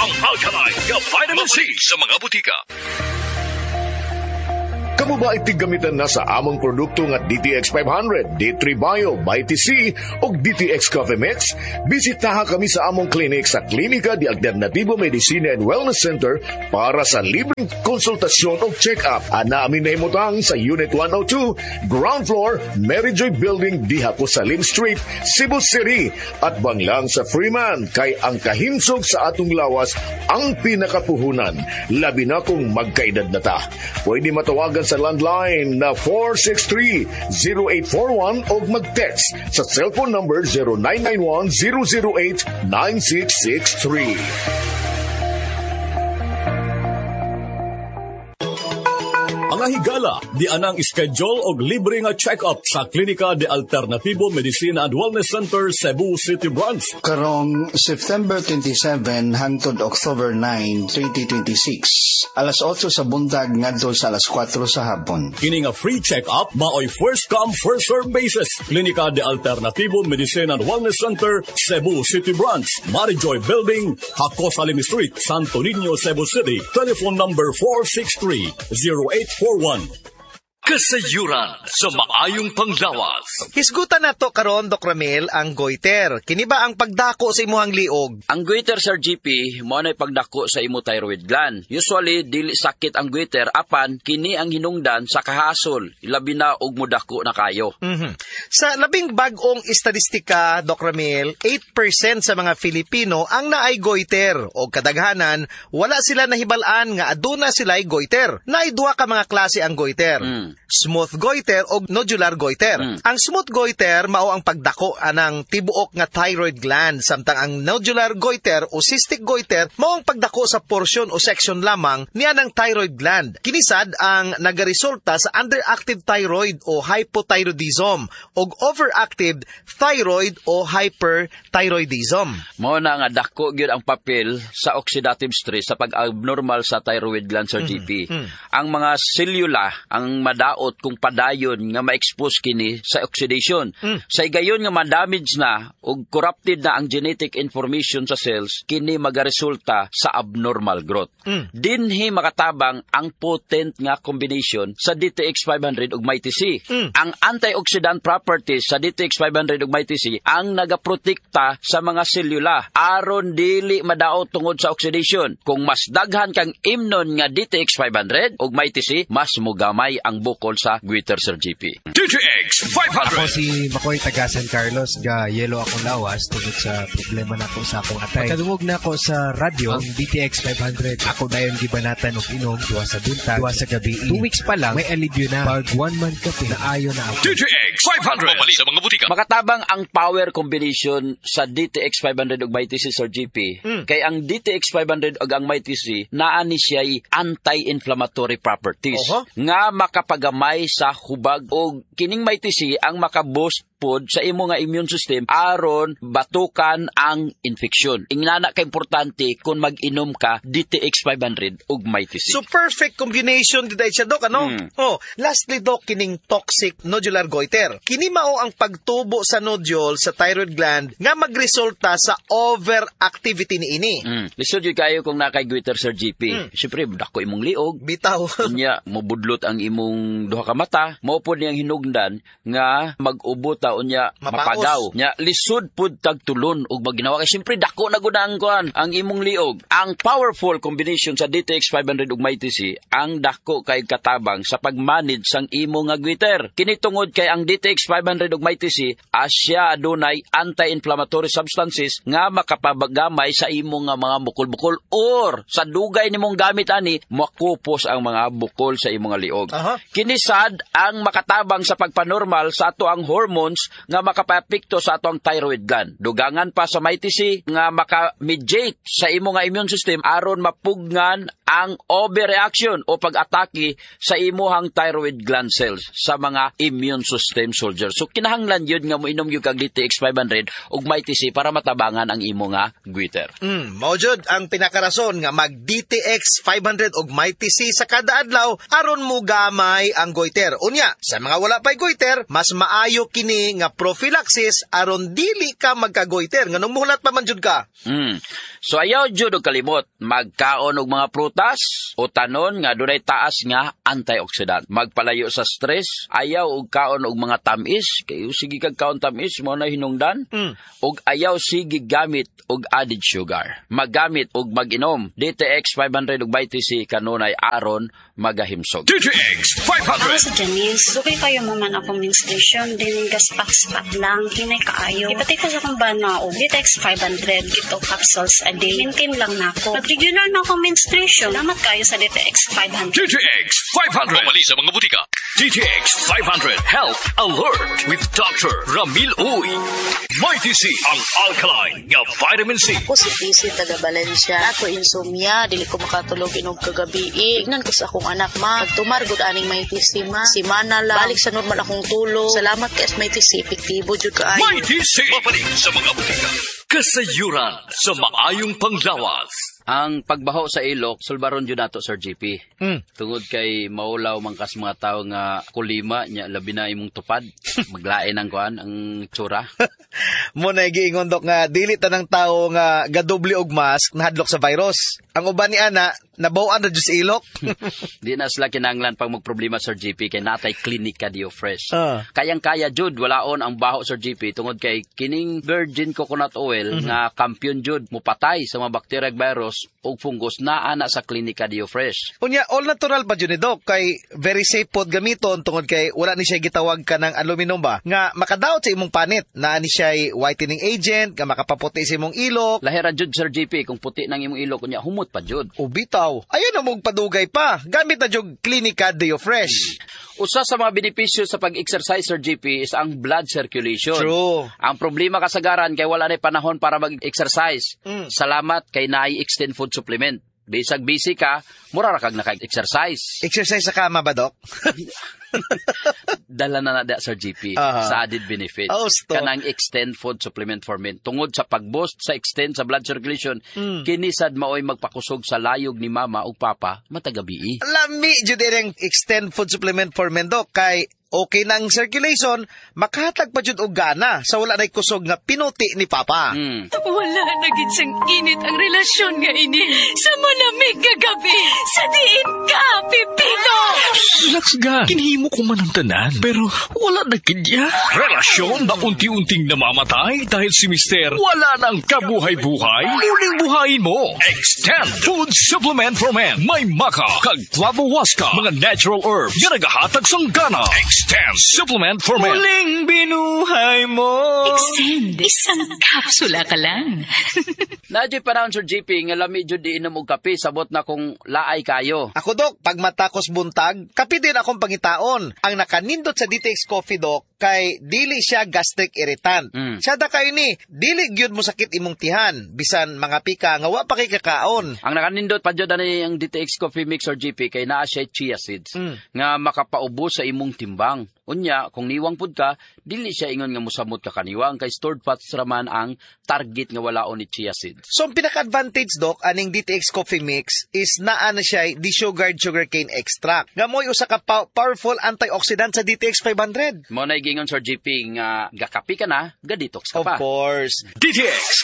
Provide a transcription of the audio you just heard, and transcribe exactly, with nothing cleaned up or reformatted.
ang Alkaline nga Vitamin C sa mga butika. Kamu ba itigamitan na sa among produkto nga D T X five hundred, D three Bio, B T C o D T X Coffee Mix? Bisitaha kami sa among clinic sa Klinika de Alternativo Medicina and Wellness Center para sa libreng konsultasyon o check-up. Ana amin na himutang sa Unit one oh two, Ground Floor, Mary Joy Building, Diha po sa Lim Street, Cebu City. At banglang sa Freeman, kay ang kahinsog sa atong lawas ang pinakapuhunan. Labi na kung magkaedad na ta. Pwede matawagan sa landline na four six three, zero eight four one o mag-text sa cellphone number zero nine nine one, zero zero eight, nine six six three. Mga higala, di anang schedule og libre nga check-up sa Klinika de Alternativo Medicina and Wellness Center, Cebu City Branch. Karong September twenty-seven hangtod October nine, twenty twenty-six. Alas otso sa buntag ngadto sa alas kwatro sa hapon. Kini nga free check-up maoy first come first serve basis. Klinika de Alternativo Medicina and Wellness Center, Cebu City Branch, Mary Joy Building, Hakos Alim Street, Santo Niño, Cebu City. Telephone number four six three, zero eight four one. Kasayuran sa maayong panglawas. Hisgutan nato karon, Doc Ramil, ang goiter. Kini ba ang pagdako sa imuhang liog? Ang goiter, Sir G P, mo na pagdako sa imo thyroid gland. Usually dili sakit ang goiter apan kini ang hinungdan sa kahasol, labi na og modako na kayo. Mm-hmm. Sa labing bag-ong estadistika, Doc Ramil, eight percent sa mga Filipino ang naay goiter o kadaghanan wala sila nahibal-an nga aduna sila'y goiter. Naay duha ka mga klase ang goiter. Mm. Smooth goiter o nodular goiter. Mm. Ang smooth goiter mao ang pagdako anang tibuok nga thyroid gland, samtang ang nodular goiter o cystic goiter mao ang pagdako sa portion o section lamang niya ng thyroid gland. Kinisad ang nagaresulta sa underactive thyroid o hypothyroidism o overactive thyroid o hyperthyroidism. Mao na nga dako gyud ang papel sa oxidative stress sa pag-abnormal sa thyroid gland, Sir G P. Mm. Ang mga selula ang daot kung padayon nga ma-expose kini sa oxidation. Mm. Sa igayon nga ma-damage na o corrupted na ang genetic information sa cells, kini magaresulta sa abnormal growth. Mm. Dinhi makatabang ang potent nga combination sa D T X five hundred ug M I T C. Mm. Ang antioxidant properties sa D T X five hundred ug M I T C ang nagaprotekta sa mga selula aron dili madaot tungod sa oxidation. Kung mas daghan kang imnon nga D T X five hundred ug M I T C, mas mugamay ang bukol sa goiter, Sir G P. D T X five hundred. Ako si Makoy taga San Carlos, ga yelo akong lawas tungod sa problema na ko sa akong atay. Pagkadungog na ako sa radyo, ang D T X five hundred, ako dayon gibanatan og inom duwa sa buntag, duwa sa gabi. Two weeks pa lang, may alibyo na. Pag one month ka pinaayo na ako. D T X five hundred. Mabali sa mga butika. Makatabang ang power combination sa D T X five hundred ug M I T C, Sir G P. Mm. Kay ang D T X five hundred ug ang M I T C naa ni siya'y anti-inflammatory properties. Uh-huh. Nga makapagamay sa hubag o kining M I T C ang makaboost pod sa imo nga immune system aron batukan ang infeksyon. Ingana ka importante kung mag-inom ka D T X five hundred ug M I T C. So perfect combination diday siya, Dok, ano? Mm. Oh, lastly, Dok, kining toxic nodular goiter. Kini mao ang pagtubo sa nodule sa thyroid gland nga magresulta sa overactivity niini. Mm. Lisod yun kayo kung nakay goiter, Sir G P. Mm. Siyempre, dako imong liog. Bitaw. Unya, mubudlot ang imong duha ka mata. Mao pod niyang hinugdan nga mag-ubot unya mapagaw. Nya lisod pud tagtulon ug maginawa kay siyempre dako na gud ang kuan ang imong liog. Ang powerful combination sa D T X five hundred ug M I T C ang dako kay katabang sa pagmanage sang imo nga goiter. Kini tungod kay ang D T X five hundred ug M I T C asya adunay anti-inflammatory substances nga makapabagamay sa imo nga mga bukol-bukol or sa dugay nimong gamit ani makupos ang mga bukol sa imo nga liog. Uh-huh. Kini sad ang makatabang sa pagpanormal sa ato ang hormones nga makapapikto sa atong thyroid gland. Dugangan pa sa M I T C nga maka-mediate sa imo nga immune system aron mapugnan ang overreaction o pag-atake sa imuhang thyroid gland cells sa mga immune system soldiers. So kinahanglan yun nga moinom yung kag D T X five hundred ug M I T C para matabangan ang imo nga goiter. Mm, mao jud ang pinakarason nga mag D T X five hundred ug M I T C sa kada adlaw aron mo gamay ang goiter. Unya, sa mga wala pay goiter, mas maayo kini ini nga prophylaxis aron dili ka magkagoiter. Nganong muhulat pa man jud ka. Mm. So ayaw jud og kalimot magkaon og mga prutas o tanon nga dunay taas nga antioxidant. Magpalayo sa stress, ayaw og kaon og mga tamis, kay sige kag kaon tamis mo na hinungdan. Mm. Og ayaw sige gamit og added sugar. Maggamit og mag-inom D T X five hundred ug Vitamin C kanunay aron magahimsog. D T X five hundred. Ako sa Janice, okay kayo mo man akong menstruation, din gaspat-spat lang, hinay kaayo. Ipatay ko sa akong banaog, D T X five hundred, gito capsules a day. Maintain lang na ako. Nag-regular na akong menstruation. Salamat kayo sa D T X five hundred. D T X five hundred. Pumali sa mga butika. D T X five hundred Health Alert with Doctor Ramil Uy. Mighty C ang alkaline nga vitamin C. Ako si P C taga Valencia. Ako insomnia, dili ko makatulog inog kagabi. Ignan ko sa akong anak ma. Pagtumar gud aning Mighty C ma. Si mana lang. Balik sa normal akong tulog. Salamat kay Mighty C. Epektibo jud kaayo. Mighty C. Mapalik sa mga butika. Kasayuran sa maayong panglawas. Ang pagbaho sa ilok, sulbaron jud nato Sir G P. Mm. Tungod kay maulaw man kas mga tawo nga kulima nya labi na imong tupad. Maglain ang kuan ang tsura. Mo na giingon dok nga dili tanang tawo nga gadoble og mask nahadlok sa virus. Ang uban ni ana nabaw-an na jud sa ilok. Di na sila kinahanglan pag magproblema Sir G P kay natay Clinica Dio Fresh. Uh. Kayang-kaya jud walaon ang baho Sir G P tungod kay kining virgin coconut oil mm-hmm. nga kampiyon jud mupatay sa mga bakterya ug virus ug fungus naa na sa Clinica Dio Fresh. Unya all natural pa jud ni dok kay very safe pod gamiton tungod kay wala ni siya gitawag ka ng aluminum ba nga makadaot sa imong panit naa ni siya whitening agent nga makapaputi sa imong ilok. Lahira jud Sir G P kung puti nang imong ilok unya humot pa jud. O bitaw ayon na mong padugay pa gamit na jud Clinica Dio Fresh. Hmm. Usa sa mga benepisyo sa pag-exercise Sir G P is ang blood circulation. True. Ang problema kasagaran kay wala na panahon para mag-exercise. Mm. Salamat kay naay extend food supplement. Bisag busy ka, mura ra kag naka-exercise. Exercise sa kama ba, Dok? Dala na na da Sir G P uh-huh. sa added benefits. Oh, kanang extend food supplement for men. Tungod sa pag-boost sa extend sa blood circulation, mm. kinisad maoy magpakusog sa layog ni mama ug papa matagabi. Lami jud ang extend food supplement for men, Dok, kay okay na ang circulation, makahatag pa jud og gana sa wala nay kusog nga pinuti ni Papa. Mm. Wala na gid sang init ang relasyon nga ini sa malamig nga gabi sa diin ka, Pipino. Relax ga. Kinhimo ko man ang tanan, pero wala na kidya. Relasyon na unti-unting namamatay dahil si Mister wala nang kabuhay-buhay. Muling buhayin mo. Extend Food Supplement for Men. May maka, kag flavowaska, mga natural herbs na nagahatag sang gana. Extend Supplement for Men. Muling binuhay mo. Extend. Isang kapsula ka lang. Nadyo panahon Sir G P nga lami jud di inom og kape sabot na kung laay kayo. Ako, Dok, pag matakos buntag, kape din akong pangitaon. Ang nakanindot sa D T X Coffee, Dok, kay dili siya gastric irritant. Mm. Siya da kayo ni, dili gyud mo sakit imong tihan, bisan mga pika nga wa pa kay kakaon. Ang nakanindot pa jud ani ang D T X Coffee Mix or G P kay naa siya chia seeds mm. nga makapaubos sa imong timbang. Unya, kung niwang pud ka, dili siya ingon nga musamot ka kaniwang kay stored fats raman ang target nga walaon ni chia seeds. So, ang pinaka-advantage, Dok, aning D T X Coffee Mix is naa na siya desugared sugarcane extract. Nga mo'y usa ka pa- powerful antioxidant sa D T X five hundred. Mo na gingon Sir G P nga gakapi ka na, ga-detox ka pa. Of course. D T X